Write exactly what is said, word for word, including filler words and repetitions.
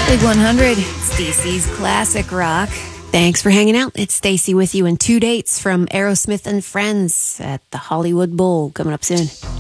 Big one hundred, Stacey's classic rock. Thanks for hanging out. It's Stacey with you, and two dates from Aerosmith and Friends at the Hollywood Bowl coming up soon.